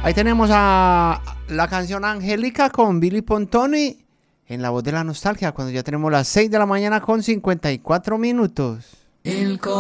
Ahí tenemos a la canción Angélica con Billy Pontoni en la voz de la nostalgia, cuando ya tenemos las 6 de la mañana con 54 minutos.